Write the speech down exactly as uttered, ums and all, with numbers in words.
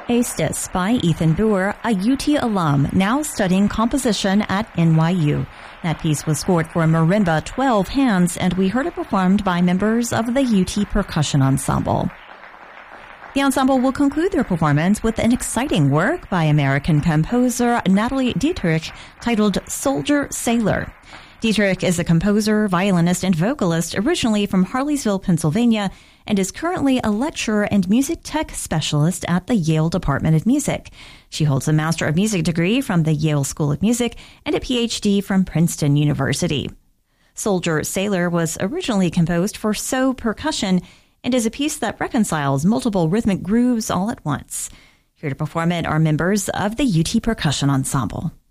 Aestus by Ethan Boer, a U T alum now studying composition at N Y U. That piece was scored for marimba twelve hands, and we heard it performed by members of the U T Percussion Ensemble. The ensemble will conclude their performance with an exciting work by American composer Natalie Dietrich titled Soldier Sailor. Dietrich is a composer, violinist, and vocalist originally from Harleysville, Pennsylvania, and is currently a lecturer and music tech specialist at the Yale Department of Music. She holds a Master of Music degree from the Yale School of Music and a P H D from Princeton University. Soldier Sailor was originally composed for So Percussion and is a piece that reconciles multiple rhythmic grooves all at once. Here to perform it are members of the U T Percussion Ensemble.